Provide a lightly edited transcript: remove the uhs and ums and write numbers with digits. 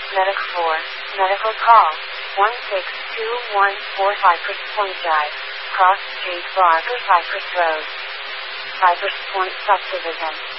Medic 4. Medical call. 16214 Cypress Point Drive. Cross Street Barker Cypress Road. Cypress Point Subdivision.